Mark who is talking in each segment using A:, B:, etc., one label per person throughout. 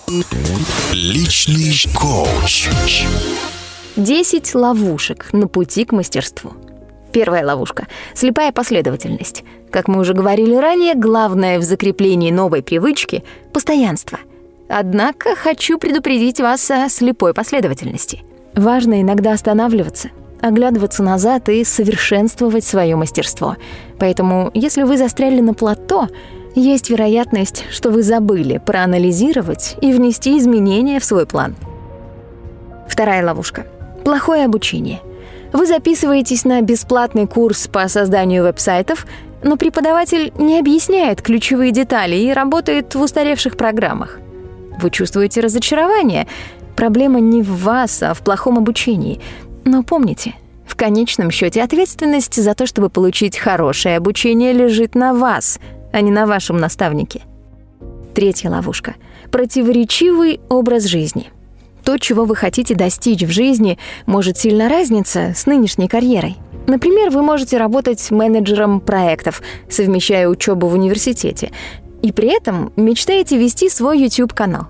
A: Личный коуч.
B: 10 ловушек на пути к мастерству. Первая ловушка – слепая последовательность. Как мы уже говорили ранее, главное в закреплении новой привычки – постоянство. Однако хочу предупредить вас о слепой последовательности. Важно иногда останавливаться, оглядываться назад и совершенствовать свое мастерство. Поэтому, если вы застряли на плато, есть вероятность, что вы забыли проанализировать и внести изменения в свой план. Вторая ловушка – плохое обучение. Вы записываетесь на бесплатный курс по созданию веб-сайтов, но преподаватель не объясняет ключевые детали и работает в устаревших программах. Вы чувствуете разочарование. Проблема не в вас, а в плохом обучении. Но помните, в конечном счете ответственность за то, чтобы получить хорошее обучение, лежит на вас, а не на вашем наставнике. Третья ловушка – противоречивый образ жизни. То, чего вы хотите достичь в жизни, может сильно разниться с нынешней карьерой. Например, вы можете работать менеджером проектов, совмещая учебу в университете, и при этом мечтаете вести свой YouTube-канал.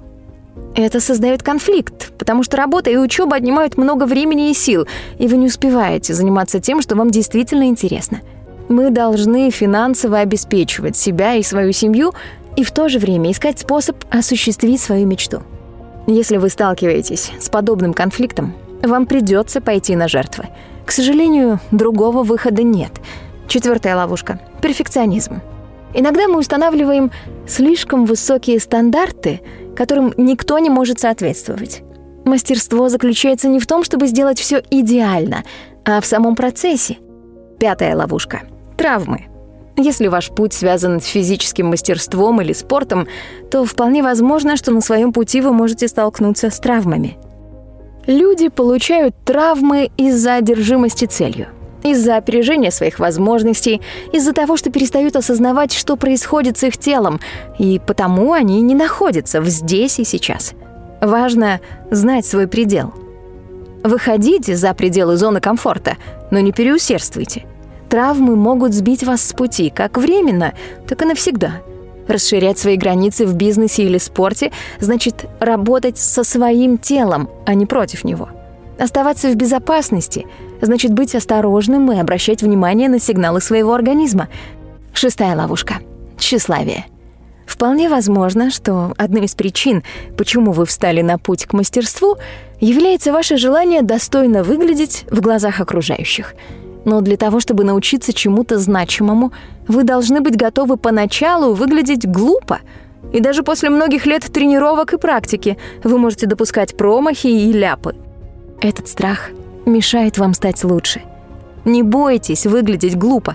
B: Это создает конфликт, потому что работа и учеба отнимают много времени и сил, и вы не успеваете заниматься тем, что вам действительно интересно. Мы должны финансово обеспечивать себя и свою семью, и в то же время искать способ осуществить свою мечту. Если вы сталкиваетесь с подобным конфликтом, вам придется пойти на жертвы. К сожалению, другого выхода нет. Четвертая ловушка – перфекционизм. Иногда мы устанавливаем слишком высокие стандарты, которым никто не может соответствовать. Мастерство заключается не в том, чтобы сделать все идеально, а в самом процессе. Пятая ловушка – травмы. Если ваш путь связан с физическим мастерством или спортом, то вполне возможно, что на своем пути вы можете столкнуться с травмами. Люди получают травмы из-за одержимости целью, из-за опережения своих возможностей, из-за того, что перестают осознавать, что происходит с их телом, и потому они не находятся в здесь и сейчас. Важно знать свой предел. Выходите за пределы зоны комфорта, но не переусердствуйте. Травмы могут сбить вас с пути как временно, так и навсегда. Расширять свои границы в бизнесе или спорте значит работать со своим телом, а не против него. Оставаться в безопасности значит быть осторожным и обращать внимание на сигналы своего организма. Шестая ловушка – тщеславие. Вполне возможно, что одной из причин, почему вы встали на путь к мастерству, является ваше желание достойно выглядеть в глазах окружающих. Но для того, чтобы научиться чему-то значимому, вы должны быть готовы поначалу выглядеть глупо. И даже после многих лет тренировок и практики вы можете допускать промахи и ляпы. Этот страх мешает вам стать лучше. Не бойтесь выглядеть глупо.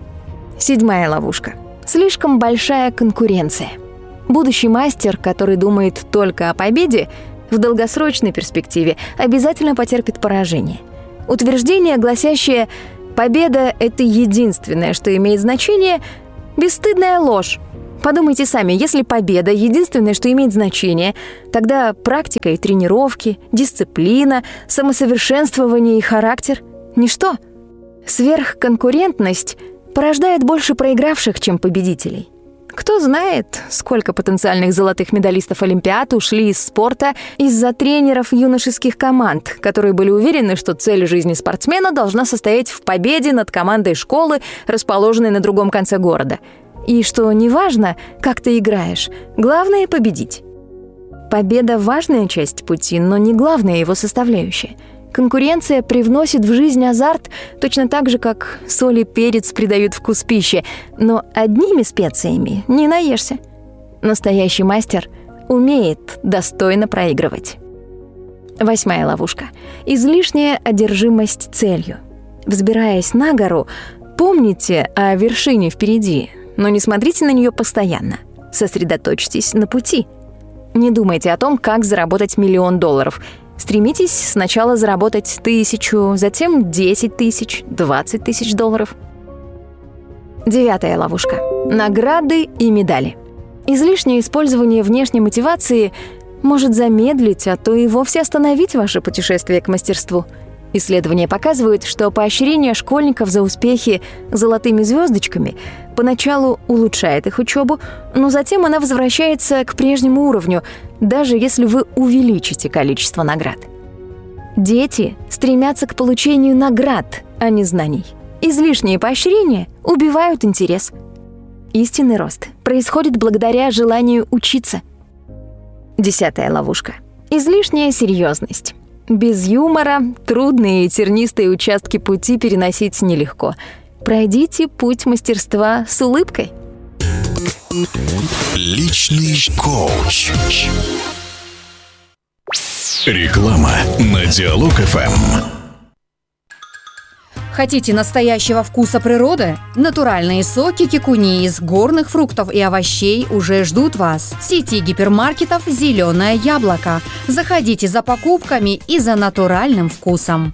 B: Седьмая ловушка. Слишком большая конкуренция. Будущий мастер, который думает только о победе, в долгосрочной перспективе обязательно потерпит поражение. Утверждение, гласящее «победа — это единственное, что имеет значение», — бесстыдная ложь. Подумайте сами, если победа — единственное, что имеет значение, тогда практика и тренировки, дисциплина, самосовершенствование и характер — ничто. Сверхконкурентность порождает больше проигравших, чем победителей. Кто знает, сколько потенциальных золотых медалистов Олимпиад ушли из спорта из-за тренеров юношеских команд, которые были уверены, что цель жизни спортсмена должна состоять в победе над командой школы, расположенной на другом конце города. И что неважно, как ты играешь, главное — победить. Победа — важная часть пути, но не главная его составляющая. Конкуренция привносит в жизнь азарт точно так же, как соль и перец придают вкус пище, но одними специями не наешься. Настоящий мастер умеет достойно проигрывать. Восьмая ловушка. Излишняя одержимость целью. Взбираясь на гору, помните о вершине впереди, но не смотрите на нее постоянно. Сосредоточьтесь на пути. Не думайте о том, как заработать $1 миллион. Стремитесь сначала заработать 1000, затем 10 тысяч, 20 тысяч долларов. Девятая ловушка. Награды и медали. Излишнее использование внешней мотивации может замедлить, а то и вовсе остановить ваше путешествие к мастерству. Исследования показывают, что поощрение школьников за успехи золотыми звездочками поначалу улучшает их учебу, но затем она возвращается к прежнему уровню, даже если вы увеличите количество наград. Дети стремятся к получению наград, а не знаний. Излишние поощрения убивают интерес. Истинный рост происходит благодаря желанию учиться. 10-я ловушка. Излишняя серьезность. Без юмора трудные и тернистые участки пути переносить нелегко. Пройдите путь мастерства с улыбкой.
A: Личный коуч.
C: Реклама на Диалог ФМ.
D: Хотите настоящего вкуса природы? Натуральные соки кикуни из горных фруктов и овощей уже ждут вас. В сети гипермаркетов «Зеленое яблоко». Заходите за покупками и за натуральным вкусом.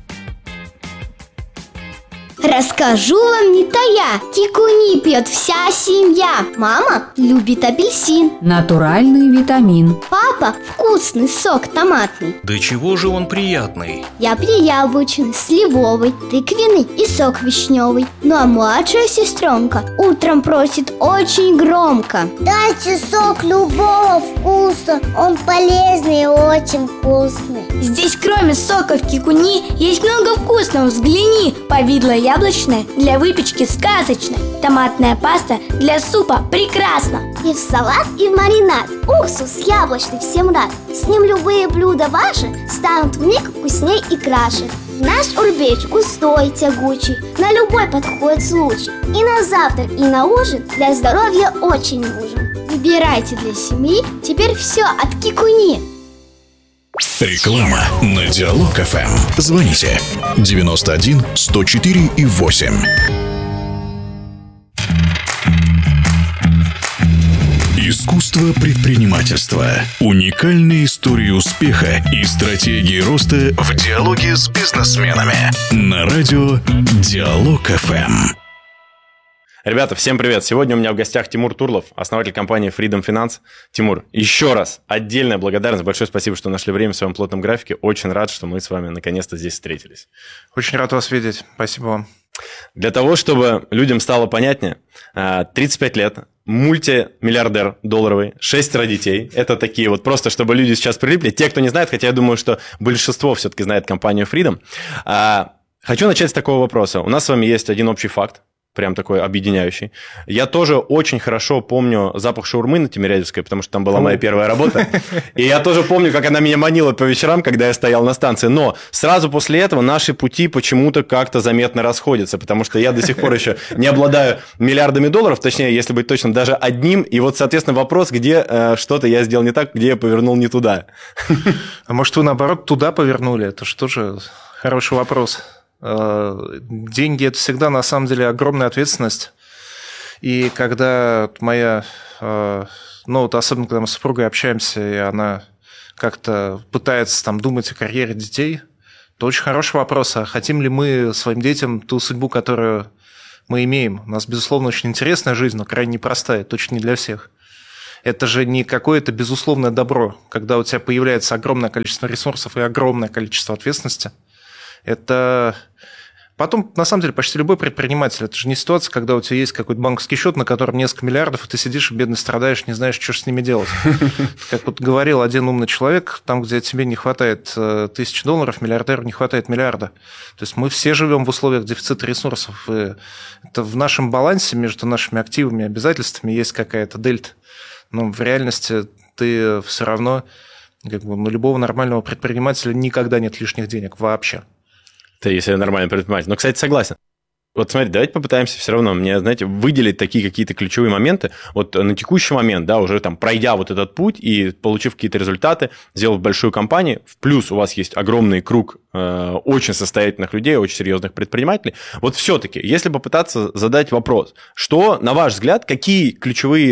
E: Расскажу вам не тая, кикуни пьет вся семья. Мама любит апельсин.
D: Натуральный витамин.
E: Папа вкусный сок томатный.
A: Да чего же он приятный?
E: Я пью яблочный, сливовый, тыквенный и сок вишневый. Ну а младшая сестренка утром просит очень громко:
F: дайте сок любого вкуса, он полезный и очень вкусный.
G: Здесь кроме соков кикуни есть много вкусного. Взгляни, повидло яблочное для выпечки сказочно, томатная паста для супа прекрасно.
F: И в салат, и в маринад. Уксус яблочный всем рад. С ним любые блюда ваши станут вмиг вкусней и краше. Наш урбеч густой, тягучий, на любой подходит случай. И на завтрак, и на ужин для здоровья очень нужен. Выбирайте для семьи теперь все от кикуни.
C: Реклама на Диалог ФМ. Звоните 91 104 и 8. Искусство предпринимательства. Уникальные истории успеха и стратегии роста в диалоге с бизнесменами. На радио Диалог ФМ.
H: Ребята, всем привет! Сегодня у меня в гостях Тимур Турлов, основатель компании Freedom Finance. Тимур, еще раз отдельная благодарность, большое спасибо, что нашли время в своем плотном графике. Очень рад, что мы с вами наконец-то здесь встретились.
I: Очень рад вас видеть. Спасибо вам.
H: Для того, чтобы людям стало понятнее, 35 лет, мультимиллиардер долларовый, 6 детей. Это такие вот просто, чтобы люди сейчас прилипли. Те, кто не знает, хотя я думаю, что большинство все-таки знает компанию Freedom. Хочу начать с такого вопроса. У нас с вами есть один общий факт. Прям такой объединяющий. Я тоже очень хорошо помню запах шаурмы на Тимирязевской, потому что там была моя первая работа. И я тоже помню, как она меня манила по вечерам, когда я стоял на станции. Но сразу после этого наши пути почему-то как-то заметно расходятся, потому что я до сих пор еще не обладаю миллиардами долларов, точнее, если быть точным, даже одним. И вот, соответственно, вопрос, где что-то я сделал не так, где я повернул не туда.
I: А может, вы, наоборот, туда повернули? Это что же хороший вопрос. Деньги – это всегда, на самом деле, огромная ответственность. И когда моя, особенно когда мы с супругой общаемся, и она как-то пытается там думать о карьере детей, то очень хороший вопрос, а хотим ли мы своим детям ту судьбу, которую мы имеем? У нас, безусловно, очень интересная жизнь, но крайне непростая, точно не для всех. Это же не какое-то безусловное добро, когда у тебя появляется огромное количество ресурсов и огромное количество ответственности. Это потом, на самом деле, почти любой предприниматель. Это же не ситуация, когда у тебя есть какой-то банковский счет, на котором несколько миллиардов, и ты сидишь и бедно страдаешь, не знаешь, что с ними делать. Как вот говорил один умный человек, там, где тебе не хватает $1000, миллиардеру не хватает миллиарда. То есть мы все живем в условиях дефицита ресурсов. И это в нашем балансе между нашими активами и обязательствами есть какая-то дельта. Но в реальности ты все равно, у любого нормального предпринимателя никогда нет лишних денег вообще.
H: Это если нормальный предприниматель. Но, кстати, согласен. Вот смотрите, давайте попытаемся все равно мне, выделить такие какие-то ключевые моменты. Вот на текущий момент, уже там пройдя вот этот путь и получив какие-то результаты, сделав большую компанию, в плюс у вас есть огромный круг очень состоятельных людей, очень серьезных предпринимателей. Вот все-таки, если попытаться задать вопрос, что, на ваш взгляд, какие ключевые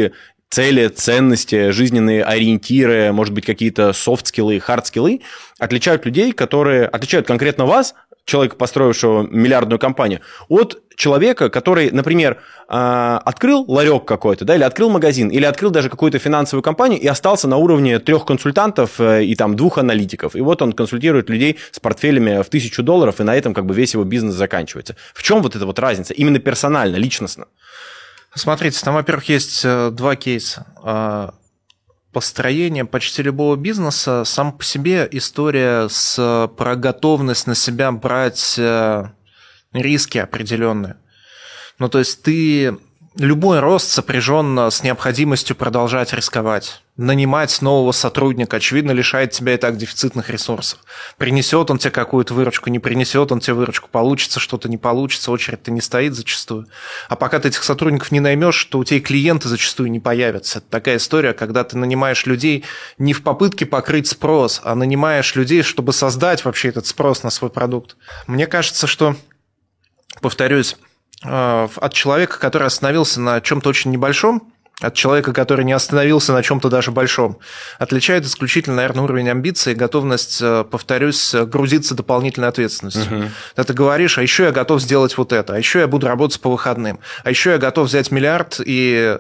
H: цели, ценности, жизненные ориентиры, может быть, какие-то софт-скиллы, хард-скиллы отличают людей, которые отличают конкретно вас, человека, построившего миллиардную компанию, от человека, который, например, открыл ларек какой-то, да, или открыл магазин, или открыл даже какую-то финансовую компанию и остался на уровне 3 консультантов и там 2 аналитиков. И вот он консультирует людей с портфелями в $1000, и на этом как бы весь его бизнес заканчивается. В чем вот эта вот разница? Именно персонально, личностно.
I: Смотрите, там, во-первых, есть 2 кейса. Построение почти любого бизнеса сам по себе история про готовность на себя брать риски определенные. Ну, то есть любой рост сопряжен с необходимостью продолжать рисковать. Нанимать нового сотрудника, очевидно, лишает тебя и так дефицитных ресурсов. Принесет он тебе какую-то выручку, не принесет он тебе выручку, получится что-то, не получится, очередь-то не стоит зачастую. А пока ты этих сотрудников не наймешь, то у тебя и клиенты зачастую не появятся. Это такая история, когда ты нанимаешь людей не в попытке покрыть спрос, а нанимаешь людей, чтобы создать вообще этот спрос на свой продукт. Мне кажется, что, повторюсь, от человека, который остановился на чем-то очень небольшом, от человека, который не остановился на чем-то даже большом, отличает исключительно, наверное, уровень амбиций и готовность, повторюсь, грузиться дополнительной ответственностью. Когда ты говоришь, а еще я готов сделать вот это, а еще я буду работать по выходным, а еще я готов взять миллиард и...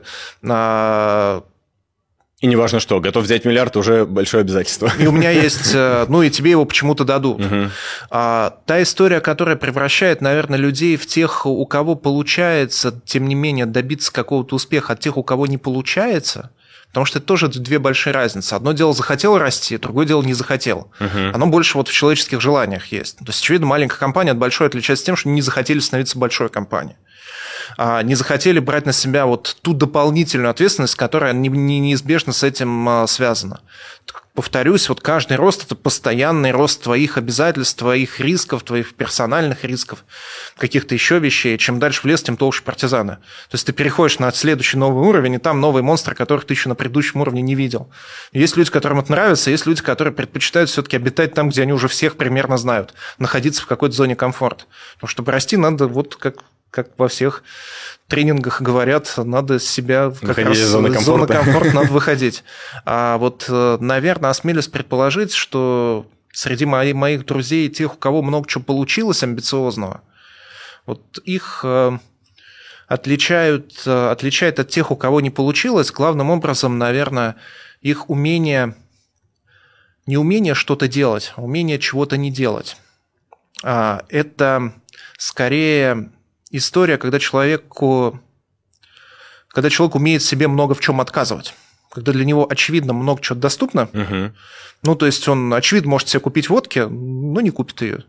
H: И неважно что, готов взять миллиард, уже большое обязательство.
I: И у меня есть, и тебе его почему-то дадут. Та история, которая превращает, наверное, людей в тех, у кого получается, тем не менее, добиться какого-то успеха, от тех, у кого не получается, потому что это тоже 2 большие разницы. Одно дело захотел расти, другое дело не захотел. Оно больше вот в человеческих желаниях есть. То есть, очевидно, маленькая компания от большой отличается тем, что не захотели становиться большой компанией. Не захотели брать на себя вот ту дополнительную ответственность, которая неизбежно с этим связана. Повторюсь, вот каждый рост – это постоянный рост твоих обязательств, твоих рисков, твоих персональных рисков, каких-то еще вещей. Чем дальше в лес, тем толще партизаны. То есть ты переходишь на следующий новый уровень, и там новые монстры, которых ты еще на предыдущем уровне не видел. Есть люди, которым это нравится, есть люди, которые предпочитают все-таки обитать там, где они уже всех примерно знают, находиться в какой-то зоне комфорта. Потому что чтобы расти, надо вот как во всех тренингах говорят, надо себя как раз из зоны комфорта надо выходить. А вот, наверное, осмелюсь предположить, что среди моих друзей, тех, у кого много чего получилось амбициозного, вот их отличает от тех, у кого не получилось, главным образом, наверное, их не умение что-то делать, а умение чего-то не делать. Это скорее... история, когда человек умеет себе много в чем отказывать. Когда для него, очевидно, много чего доступно. То есть он, очевидно, может себе купить водки, но не купит ее.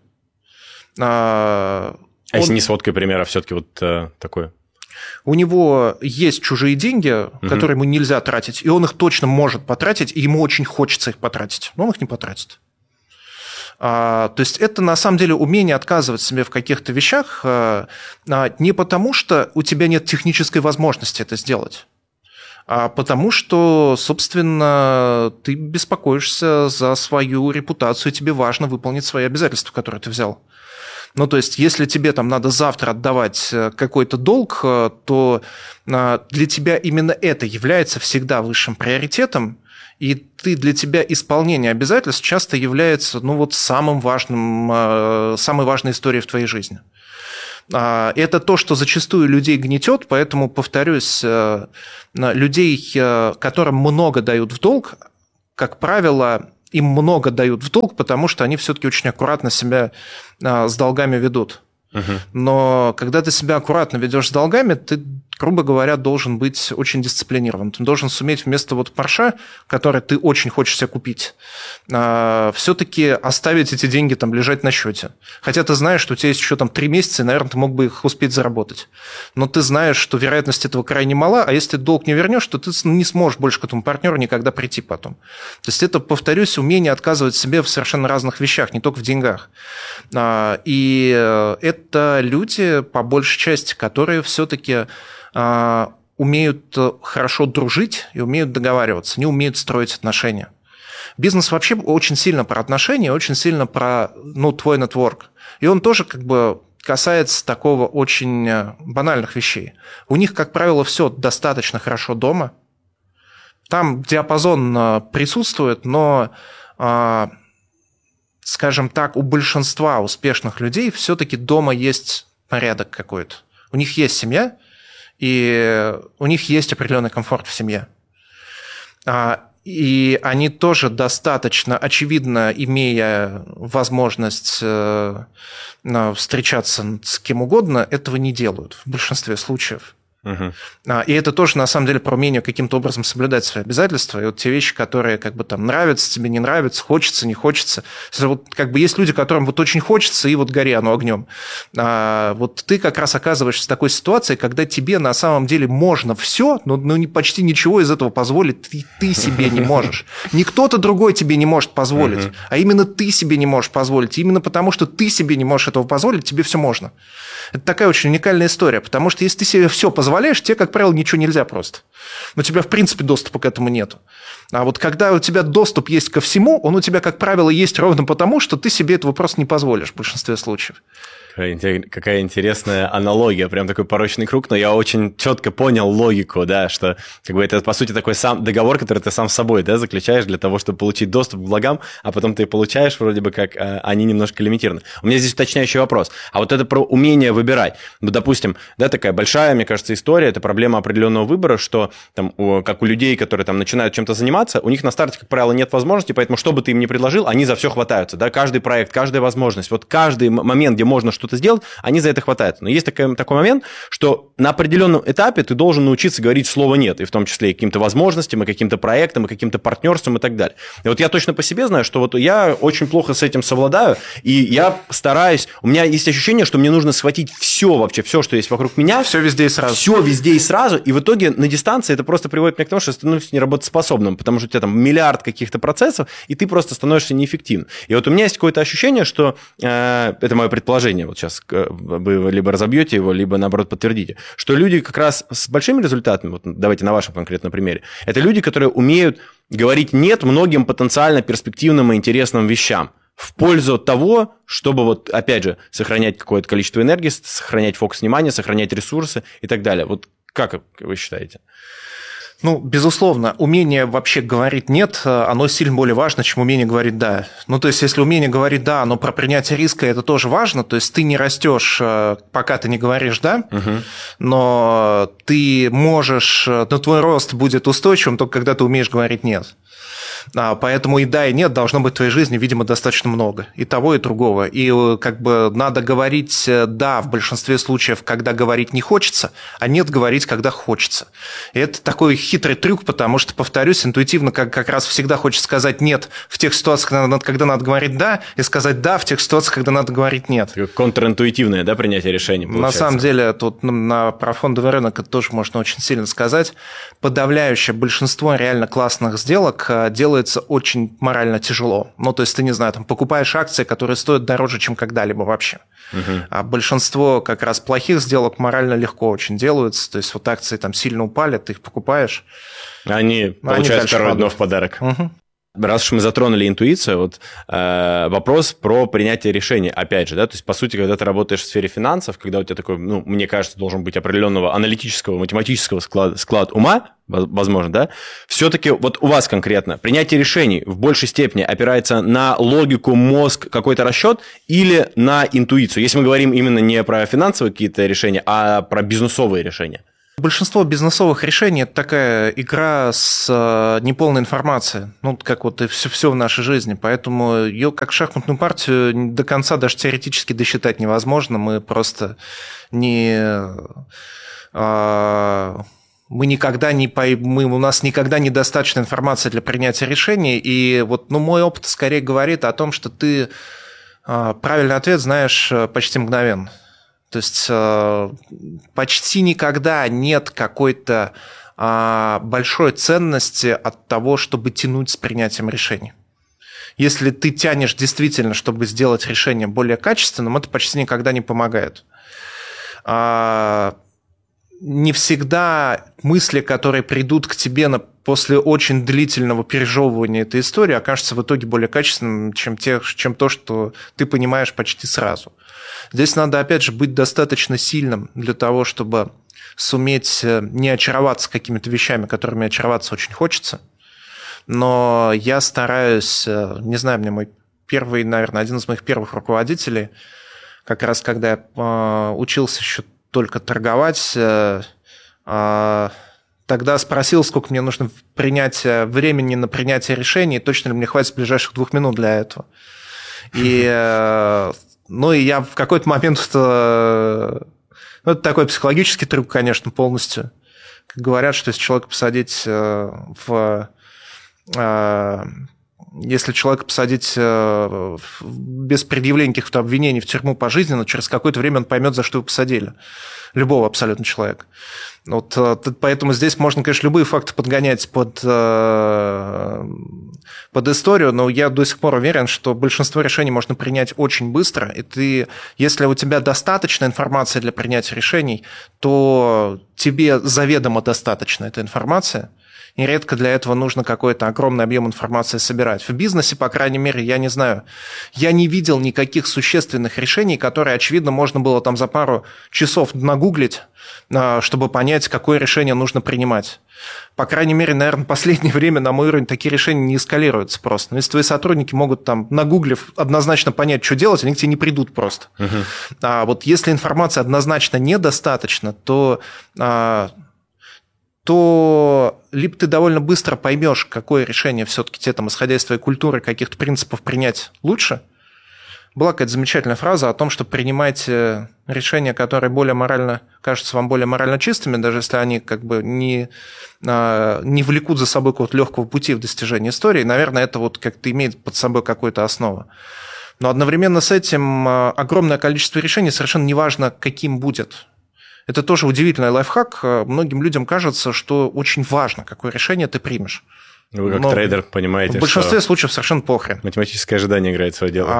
H: Если не с водкой примера, все-таки вот такое?
I: У него есть чужие деньги, которые ему нельзя тратить, и он их точно может потратить, и ему очень хочется их потратить, но он их не потратит. То есть это на самом деле умение отказывать себе в каких-то вещах не потому, что у тебя нет технической возможности это сделать, а потому что, собственно, ты беспокоишься за свою репутацию, тебе важно выполнить свои обязательства, которые ты взял. То есть, если тебе там надо завтра отдавать какой-то долг, то для тебя именно это является всегда высшим приоритетом, и для тебя исполнение обязательств часто является самой важной историей в твоей жизни. Это то, что зачастую людей гнетет, поэтому, повторюсь, людей, которым много дают в долг, как правило, им много дают в долг, потому что они все-таки очень аккуратно себя с долгами ведут. Но когда ты себя аккуратно ведешь с долгами, ты, грубо говоря, должен быть очень дисциплинирован. Ты должен суметь вместо Порше, который ты очень хочешь себе купить, все-таки оставить эти деньги там лежать на счете. Хотя ты знаешь, что у тебя есть еще там 3 месяца, и, наверное, ты мог бы их успеть заработать. Но ты знаешь, что вероятность этого крайне мала, а если ты долг не вернешь, то ты не сможешь больше к этому партнеру никогда прийти потом. То есть это, повторюсь, умение отказывать себе в совершенно разных вещах, не только в деньгах. И это люди, по большей части, которые все-таки умеют хорошо дружить и умеют договариваться, не умеют строить отношения. Бизнес вообще очень сильно про отношения, очень сильно про твой нетворк. И он тоже касается такого очень банальных вещей. У них, как правило, все достаточно хорошо дома, там диапазон присутствует, но, скажем так, у большинства успешных людей все-таки дома есть порядок какой-то. У них есть семья, и у них есть определенный комфорт в семье. И они тоже достаточно, очевидно, имея возможность встречаться с кем угодно, этого не делают в большинстве случаев. И это тоже, на самом деле, про умение каким-то образом соблюдать свои обязательства. И вот те вещи, которые как бы там нравятся, тебе не нравятся, хочется, не хочется. Вот как бы есть люди, которым вот очень хочется, и вот гори оно огнем. Вот ты как раз оказываешься в такой ситуации, когда тебе на самом деле можно все, но почти ничего из этого позволить ты себе не можешь. Не кто-то другой тебе не может позволить, а именно ты себе не можешь позволить. И именно потому, что ты себе не можешь этого позволить, тебе все можно. Это такая очень уникальная история, потому что если ты себе все позволяешь, тебе, как правило, ничего нельзя просто. У тебя, в принципе, доступа к этому нету. А вот когда у тебя доступ есть ко всему, он у тебя, как правило, есть ровно потому, что ты себе этого просто не позволишь в большинстве случаев.
H: Какая интересная аналогия, прям такой порочный круг, но я очень четко понял логику, да, что как бы это, по сути, такой сам договор, который ты сам с собой, да, заключаешь для того, чтобы получить доступ к благам, а потом ты получаешь вроде бы как они немножко лимитированы. У меня здесь уточняющий вопрос. А вот это про умение выбирать. Ну, допустим, да, такая большая, мне кажется, история, это проблема определенного выбора, что там, как у людей, которые там начинают чем-то заниматься, у них на старте, как правило, нет возможности, поэтому что бы ты им ни предложил, они за все хватаются, да, каждый проект, каждая возможность, вот каждый момент, где можно что-то сделать, они за это хватаются. Но есть такой момент, что на определенном этапе ты должен научиться говорить слово «нет», и в том числе и каким-то возможностям, и каким-то проектам, и каким-то партнерствам и так далее. И вот я точно по себе знаю, что вот я очень плохо с этим совладаю, и я стараюсь, у меня есть ощущение, что мне нужно схватить все вообще, все, что есть вокруг меня.
I: Все везде и сразу.
H: Все везде и сразу, и в итоге на дистанции это просто приводит меня к тому, что я становлюсь неработоспособным, потому что у тебя там миллиард каких-то процессов, и ты просто становишься неэффективным. И вот у меня есть какое-то ощущение, что, это мое предположение, вот сейчас вы либо разобьете его, либо, наоборот, подтвердите, что люди как раз с большими результатами, вот давайте на вашем конкретном примере, это люди, которые умеют говорить «нет» многим потенциально перспективным и интересным вещам в пользу того, чтобы, вот, опять же, сохранять какое-то количество энергии, сохранять фокус внимания, сохранять ресурсы и так далее. Вот как вы считаете?
I: Ну, безусловно, умение вообще говорить «нет», оно сильно более важно, чем умение говорить «да». Ну, то есть, если умение говорить «да», но про принятие риска это тоже важно, то есть, ты не растешь, пока ты не говоришь «да», но ты можешь, но твой рост будет устойчивым только когда ты умеешь говорить «нет». Поэтому и да, и нет должно быть в твоей жизни, видимо, достаточно много. И того, и другого. И как бы надо говорить «да» в большинстве случаев, когда говорить не хочется, а «нет» говорить, когда хочется. И это такой хитрый трюк, потому что, повторюсь, интуитивно как раз всегда хочется сказать «нет» в тех ситуациях, когда надо говорить «да», и сказать «да» в тех ситуациях, когда надо говорить «нет».
H: Контринтуитивное, да, принятие решений, получается?
I: На самом деле, тут про фондовый рынок это тоже можно очень сильно сказать. Подавляющее большинство реально классных сделок делается очень морально тяжело. Ну, то есть, ты, не знаю, там, покупаешь акции, которые стоят дороже, чем когда-либо вообще. А большинство как раз плохих сделок морально легко очень делаются. То есть, вот акции там сильно упали, ты их покупаешь.
H: Они получают второе дно в подарок. Раз уж мы затронули интуицию, вот вопрос про принятие решений, опять же, да, то есть, по сути, когда ты работаешь в сфере финансов, когда у тебя такой, ну, мне кажется, должен быть определенного аналитического, математического склад ума, возможно, да, все-таки вот у вас конкретно принятие решений в большей степени опирается на логику, мозг, какой-то расчет или на интуицию, если мы говорим именно не про финансовые какие-то решения, а про бизнесовые решения?
I: Большинство бизнесовых решений – это такая игра с неполной информацией, ну, как вот и все в нашей жизни. Поэтому ее как шахматную партию до конца даже теоретически досчитать невозможно. Мы просто не... у нас никогда недостаточно информации для принятия решений. И вот, ну, мой опыт скорее говорит о том, что ты правильный ответ знаешь почти мгновенно. То есть почти никогда нет какой-то большой ценности от того, чтобы тянуть с принятием решений. Если ты тянешь действительно, чтобы сделать решение более качественным, это почти никогда не помогает. Не всегда мысли, которые придут к тебе после очень длительного пережевывания этой истории, окажутся в итоге более качественным, чем то, что ты понимаешь почти сразу. Здесь надо, опять же, быть достаточно сильным для того, чтобы суметь не очароваться какими-то вещами, которыми очароваться очень хочется. Но я стараюсь, не знаю, мне мой первый, наверное, один из моих первых руководителей, как раз когда я учился еще только торговать, тогда спросил, сколько мне нужно времени на принятие решений, точно ли мне хватит ближайших 2 минут для этого. И я в какой-то момент... это такой психологический трюк, конечно, полностью. Как говорят, что если человека посадить если человека посадить без предъявления каких-то обвинений в тюрьму пожизненно, через какое-то время он поймет, за что его посадили. Любого абсолютно человека. Вот, поэтому здесь можно, конечно, любые факты подгонять под историю, но я до сих пор уверен, что большинство решений можно принять очень быстро, и если у тебя достаточно информации для принятия решений, то тебе заведомо достаточно этой информации. И редко для этого нужно какой-то огромный объем информации собирать. В бизнесе, по крайней мере, я не знаю, я не видел никаких существенных решений, которые, очевидно, можно было там за пару часов нагуглить, чтобы понять, какое решение нужно принимать. По крайней мере, наверное, в последнее время на мой уровень такие решения не эскалируются просто. Но если твои сотрудники могут там, нагуглив, однозначно понять, что делать, они к тебе не придут просто. А вот если информации однозначно недостаточно, то либо ты довольно быстро поймешь, какое решение все-таки тебе, там, исходя из твоей культуры, каких-то принципов принять лучше. Была какая-то замечательная фраза о том, что принимайте решения, которые кажутся вам более морально чистыми, даже если они как бы не влекут за собой какого-то легкого пути в достижении истории. Наверное, это вот как-то имеет под собой какую-то основу. Но одновременно с этим огромное количество решений совершенно неважно, каким будет. Это тоже удивительный лайфхак. Многим людям кажется, что очень важно, какое решение ты примешь.
H: Вы как трейдер понимаете,
I: в большинстве случаев совершенно похрен.
H: Математическое ожидание играет свое дело.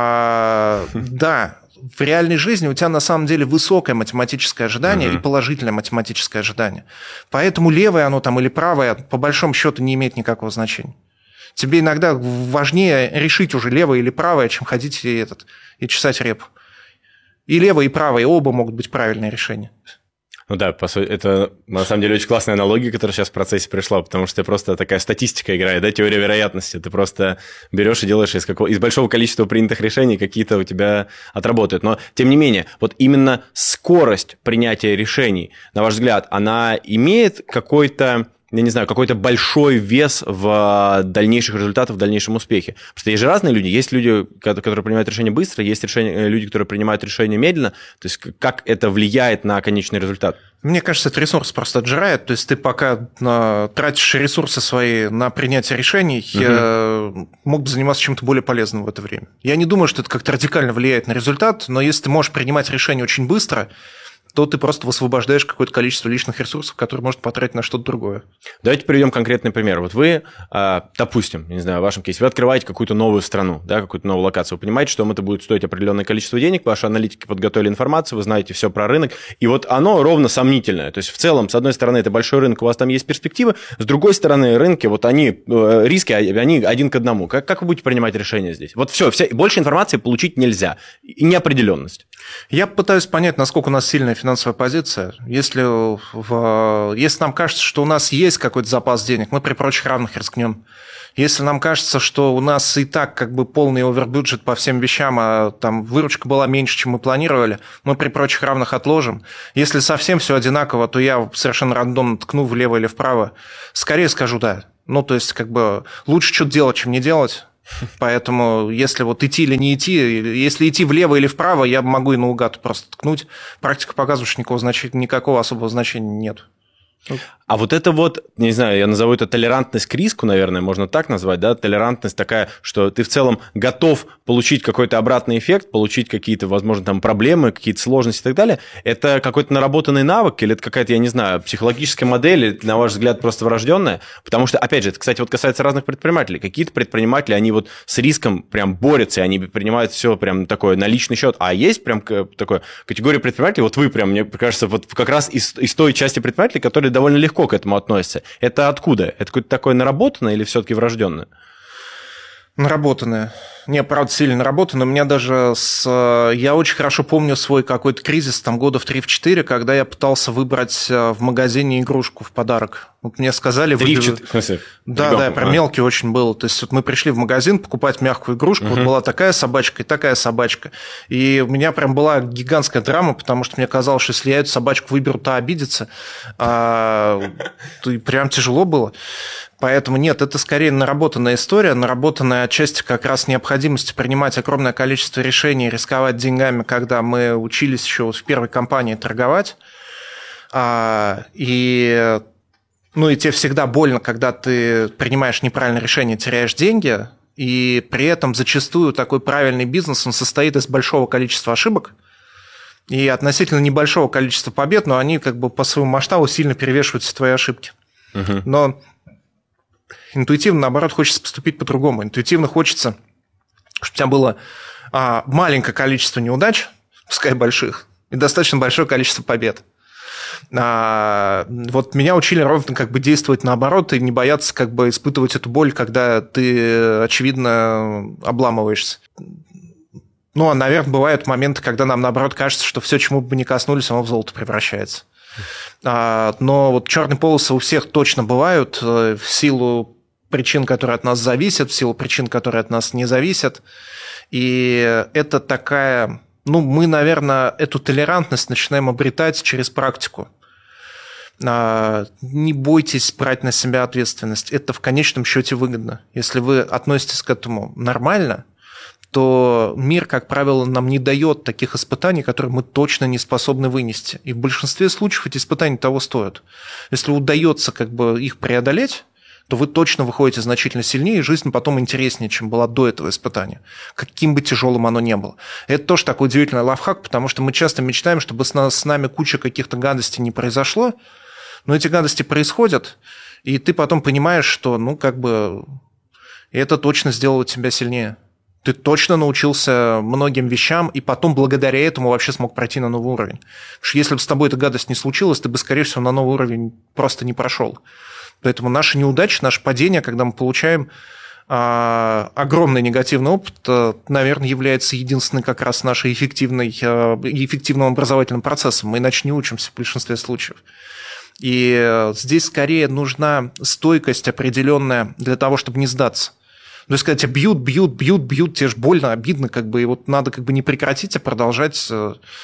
I: Да, в реальной жизни у тебя на самом деле высокое математическое ожидание и положительное математическое ожидание. Поэтому левое оно там или правое по большому счету не имеет никакого значения. Тебе иногда важнее решить уже левое или правое, чем ходить и чесать репу. И левое, и правое, оба могут быть правильные решения.
H: Ну да, по сути, это на самом деле очень классная аналогия, которая сейчас в процессе пришла, потому что просто такая статистика играет, да, теория вероятности. Ты просто берешь и делаешь из большого количества принятых решений какие-то у тебя отработают. Но, тем не менее, вот именно скорость принятия решений, на ваш взгляд, она имеет какой-то большой вес в дальнейших результатах, в дальнейшем успехе. Потому что есть же разные люди. Есть люди, которые принимают решения быстро, есть люди, которые принимают решения медленно. То есть как это влияет на конечный результат?
I: Мне кажется, этот ресурс просто отжирает. То есть ты пока тратишь ресурсы свои на принятие решений, мог бы заниматься чем-то более полезным в это время. Я не думаю, что это как-то радикально влияет на результат, но если ты можешь принимать решения очень быстро, то ты просто высвобождаешь какое-то количество личных ресурсов, которые можно потратить на что-то другое.
H: Давайте приведем конкретный пример. Вот вы, допустим, не знаю, в вашем кейсе, вы открываете какую-то новую страну, да, какую-то новую локацию, вы понимаете, что вам это будет стоить определенное количество денег, ваши аналитики подготовили информацию, вы знаете все про рынок, и вот оно ровно сомнительное. То есть в целом, с одной стороны, это большой рынок, у вас там есть перспективы, с другой стороны, рынки, вот они, риски, они 1 к 1. Как вы будете принимать решения здесь? Вот все, больше информации получить нельзя, и неопределенность.
I: Я пытаюсь понять, насколько у нас сильная финансовая позиция. Если нам кажется, что у нас есть какой-то запас денег, мы при прочих равных рискнем. Если нам кажется, что у нас и так как бы полный овербюджет по всем вещам, а там выручка была меньше, чем мы планировали, мы при прочих равных отложим. Если совсем все одинаково, то я совершенно рандомно ткну влево или вправо. Скорее скажу «да». Ну, то есть, как бы лучше что-то делать, чем не делать. Поэтому, если вот идти или не идти, если идти влево или вправо, я могу и наугад просто ткнуть. Практика показывает, что никакого особого значения нет.
H: А вот это вот, не знаю, я назову это толерантность к риску, наверное, можно так назвать, да, толерантность такая, что ты в целом готов получить какой-то обратный эффект, получить какие-то, возможно, там проблемы, какие-то сложности и так далее. Это какой-то наработанный навык или это какая-то, я не знаю, психологическая модель, или, на ваш взгляд, просто врожденная? Потому что, опять же, это, кстати, вот касается разных предпринимателей. Какие-то предприниматели, они вот с риском прям борются, они принимают все прям такое на личный счет, а есть прям такая категория предпринимателей, вот вы прям, мне кажется, вот как раз из той части предпринимателей, которые довольно легко к этому относятся. Это откуда? Это какое-то такое наработанное или все-таки врожденное?
I: Наработанное. Не, правда, сильно наработан, но у меня даже я очень хорошо помню свой какой-то кризис, там, года в 3-4, когда я пытался выбрать в магазине игрушку в подарок. Вот мне сказали...
H: 3-4, в смысле?
I: Да, я прям мелкий очень был. То есть вот мы пришли в магазин покупать мягкую игрушку, вот была такая собачка и такая собачка. И у меня прям была гигантская драма, потому что мне казалось, что если я эту собачку выберу, то обидится. И прям тяжело было. Поэтому нет, это скорее наработанная история, наработанная отчасти как раз необходимостью принимать огромное количество решений, рисковать деньгами, когда мы учились еще в первой компании торговать. И тебе всегда больно, когда ты принимаешь неправильное решение, теряешь деньги, и при этом зачастую такой правильный бизнес, он состоит из большого количества ошибок и относительно небольшого количества побед, но они как бы по своему масштабу сильно перевешивают все твои ошибки. Но интуитивно, наоборот, хочется поступить по-другому. Интуитивно хочется, чтобы у тебя было маленькое количество неудач, пускай больших, и достаточно большое количество побед. Вот меня учили ровно как бы действовать наоборот и не бояться как бы испытывать эту боль, когда ты, очевидно, обламываешься. Наверное, бывают моменты, когда нам, наоборот, кажется, что все, чему бы ни коснулись, оно в золото превращается. Но вот черные полосы у всех точно бывают в силу причин, которые от нас зависят, в силу причин, которые от нас не зависят. И это такая... мы, наверное, эту толерантность начинаем обретать через практику. Не бойтесь брать на себя ответственность. Это в конечном счете выгодно. Если вы относитесь к этому нормально, то мир, как правило, нам не дает таких испытаний, которые мы точно не способны вынести. И в большинстве случаев эти испытания того стоят. Если удается как бы их преодолеть, то вы точно выходите значительно сильнее, и жизнь потом интереснее, чем была до этого испытания, каким бы тяжелым оно ни было. Это тоже такой удивительный лайфхак, потому что мы часто мечтаем, чтобы с нами куча каких-то гадостей не произошло, но эти гадости происходят, и ты потом понимаешь, что, это точно сделало тебя сильнее. Ты точно научился многим вещам, и потом благодаря этому вообще смог пройти на новый уровень. Потому что если бы с тобой эта гадость не случилась, ты бы, скорее всего, на новый уровень просто не прошел. Поэтому наши неудачи, наше падение, когда мы получаем огромный негативный опыт, наверное, является единственным как раз нашим эффективным образовательным процессом. Мы иначе не учимся в большинстве случаев. И здесь скорее нужна стойкость определенная для того, чтобы не сдаться. То есть, когда тебя бьют, тебе же больно, обидно, и вот надо не прекратить, а продолжать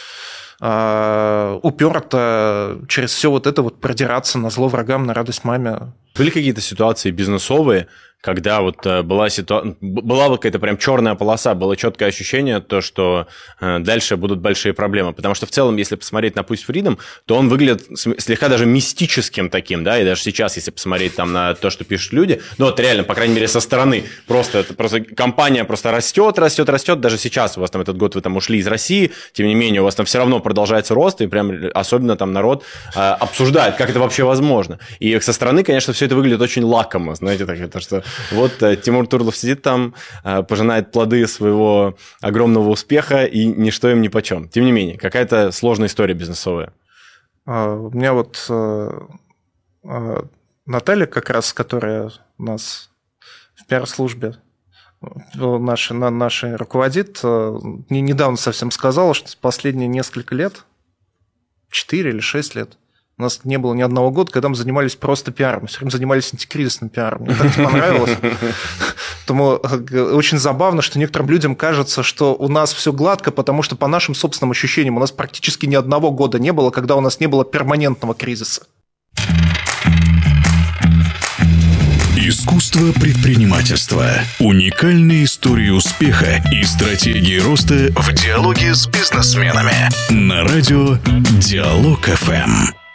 I: уперто через все вот это вот продираться на зло врагам, на радость маме.
H: Были какие-то ситуации бизнесовые, когда вот была какая-то прям черная полоса, было четкое ощущение, что дальше будут большие проблемы. Потому что в целом, если посмотреть на Pulse Freedom, то он выглядит слегка даже мистическим таким, да, и даже сейчас, если посмотреть там на то, что пишут люди, реально, по крайней мере, со стороны, просто компания просто растет, даже сейчас у вас там этот год вы там ушли из России, тем не менее, у вас там все равно продолжается рост, и прям особенно там народ обсуждает, как это вообще возможно. И со стороны, конечно, все это выглядит очень лакомо, знаете, так, что вот Тимур Турлов сидит там, пожинает плоды своего огромного успеха, и ничто им нипочем. Тем не менее, какая-то сложная история бизнесовая.
I: У меня вот Наталья, как раз, которая у нас в пиар-службе нашей руководит, недавно совсем сказала, что последние несколько лет, 4 или 6 лет, у нас не было ни одного года, когда мы занимались просто пиаром. Мы все время занимались антикризисным пиаром. Мне так понравилось. Поэтому очень забавно, что некоторым людям кажется, что у нас все гладко, потому что по нашим собственным ощущениям у нас практически ни одного года не было, когда у нас не было перманентного кризиса.
C: Искусство предпринимательства. Уникальные истории успеха и стратегии роста в диалоге с бизнесменами. На радио Диалог ФМ.